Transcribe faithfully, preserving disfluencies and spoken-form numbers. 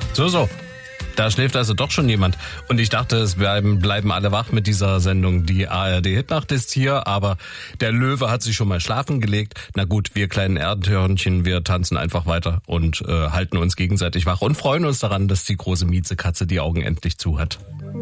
So, so. Da schläft also doch schon jemand. Und ich dachte, es bleiben, bleiben alle wach mit dieser Sendung. Die A R D-Hitnacht ist hier, aber der Löwe hat sich schon mal schlafen gelegt. Na gut, wir kleinen Erdhörnchen, wir tanzen einfach weiter und äh, halten uns gegenseitig wach und freuen uns daran, dass die große Miezekatze die Augen endlich zu hat.